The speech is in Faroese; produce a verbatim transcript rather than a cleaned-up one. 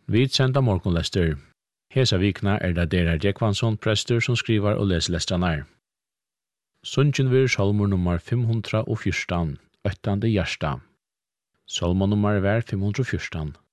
Vi senda morgonlester. Hesa vikna er det Derar Jekvansson, prester, som skriver og leser lestranar. Sundjen vir salmur nummer fem hundre og fjortan, øttande hjärsta. Salmon nummer vær fem hundre og fjortan.